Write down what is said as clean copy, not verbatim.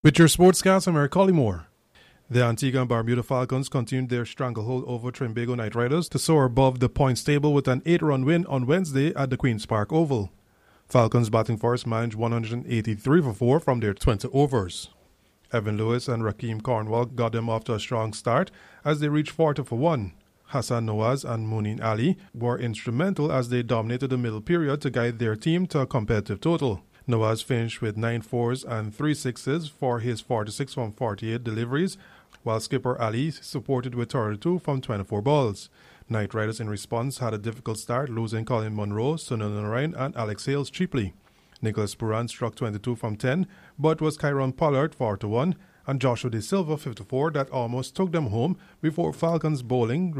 With your sportscast, I'm Eric Collymore. The Antigua and Barbuda Falcons continued their stranglehold over Trinbago Knight Riders to soar above the points table with an 8-run win on Wednesday at the Queen's Park Oval. Falcons batting first managed 183 for 4 from their 20 overs. Evan Lewis and Rakeem Cornwall got them off to a strong start as they reached 40 for 1. Hassan Nawaz and Moonin Ali were instrumental as they dominated the middle period to guide their team to a competitive total. Nawaz finished with 9 fours and 3 sixes for his 46 from 48 deliveries, while skipper Ali supported with 32 from 24 balls. Knight Riders in response had a difficult start, losing Colin Monroe, Sunil Narayan and Alex Hales cheaply. Nicholas Puran struck 22 from 10, but was Kyron Pollard 4-1 and Joshua De Silva 54 that almost took them home before Falcons bowling